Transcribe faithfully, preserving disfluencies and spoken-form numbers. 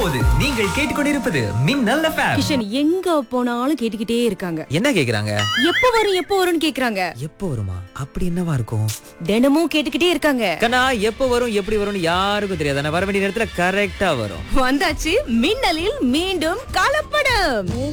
இப்போது நீங்கள் கேட்டுக்கொண்டிருப்பது மின்னல் எஃப்எம். கிஷன் எங்க போனாலும் கேட்டுக்கிட்டே இருக்காங்க. என்ன கேக்குறாங்க? எப்ப வரும் எப்ப வரும்னு கேக்குறாங்க. எப்போ வருமா? அப்படி என்னவா இருக்கும்? தினமும் கேட்டுக்கிட்டே இருக்காங்க. கண்ணா எப்போ வரும் எப்படி வரும்னு யாருக்கும் தெரியாது. ஆனா வர வேண்டிய நேரத்துல கரெக்டா வரும். வந்தாச்சு மின்னலில் மீண்டும் கலப்படம்.